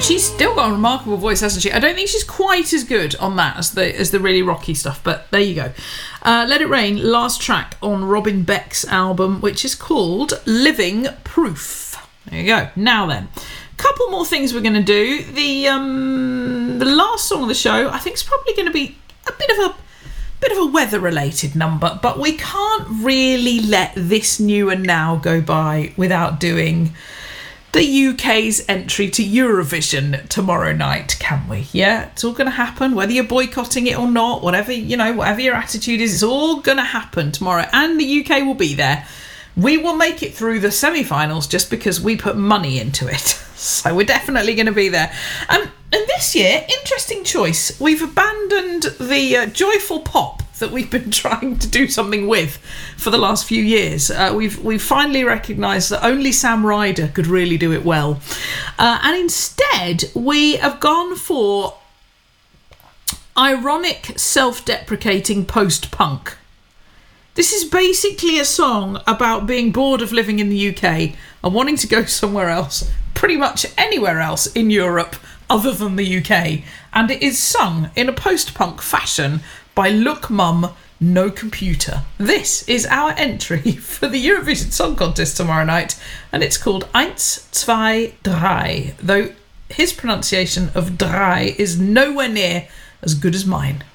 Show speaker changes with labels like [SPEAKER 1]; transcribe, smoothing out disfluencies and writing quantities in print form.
[SPEAKER 1] She's still got a remarkable voice, hasn't she? I don't think she's quite as good on that as the really rocky stuff, but there you go. Let It Rain, last track on Robin Beck's album, which is called Living Proof. There you go. Now then, couple more things we're going to do. The last song of the show, I think, is probably going to be a bit of a weather-related number, but we can't really let This New and Now go by without doing the UK's entry to Eurovision tomorrow night, can we? Yeah, it's all going to happen, whether you're boycotting it or not, whatever your attitude is, it's all going to happen tomorrow, and the UK will be there. We will make it through the semi-finals just because we put money into it. So we're definitely going to be there. And this year, interesting choice. We've abandoned the joyful pop that we've been trying to do something with for the last few years. We've finally recognised that only Sam Ryder could really do it well. And instead, we have gone for ironic, self-deprecating post-punk. This is basically a song about being bored of living in the UK and wanting to go somewhere else, pretty much anywhere else in Europe other than the UK. And it is sung in a post-punk fashion by Look Mum, No Computer. This is our entry for the Eurovision Song Contest tomorrow night, and it's called Eins, Zwei, Drei, though his pronunciation of drei is nowhere near as good as mine.